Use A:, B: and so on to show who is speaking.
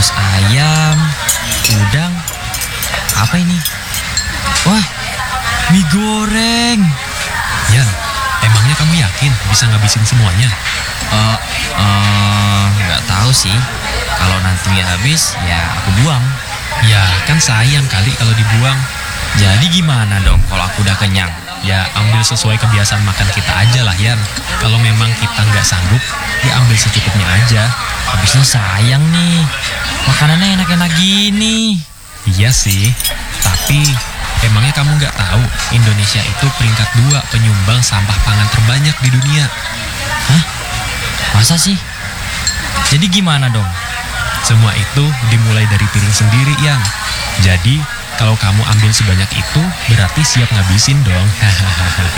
A: terus ayam, udang, apa ini? Wah, mie goreng.
B: Yan, emangnya kamu yakin bisa ngabisin semuanya?
A: Nggak tahu sih. Kalau nanti nggak habis, ya aku buang.
B: Ya, kan sayang kali kalau dibuang.
A: Jadi gimana dong kalau aku udah kenyang?
B: Ya, ambil sesuai kebiasaan makan kita aja lah, Yan. Kalau memang kita nggak sanggup, ya ambil secukupnya aja.
A: Habisnya sayang nih. Makanannya enak-enak gini.
B: Iya sih, tapi emangnya kamu nggak tahu Indonesia itu peringkat 2 penyumbang sampah pangan terbanyak di dunia?
A: Hah? Masa sih? Jadi gimana dong?
B: Semua itu dimulai dari piring sendiri, Yan. Jadi, kalau kamu ambil sebanyak itu, berarti siap ngabisin dong.